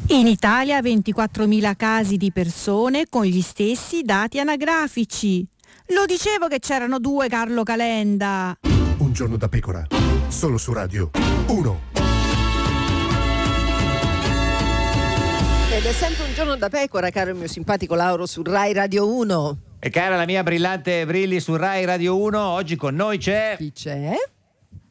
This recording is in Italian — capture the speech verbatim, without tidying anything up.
In Italia ventiquattromila casi di persone con gli stessi dati anagrafici. Lo dicevo che c'erano due Carlo Calenda. Un giorno da pecora, solo su Radio uno. Ed è sempre un giorno da pecora, caro il mio simpatico Lauro, su Rai Radio uno. E cara la mia brillante Brilli su Rai Radio uno, oggi con noi c'è... Chi c'è?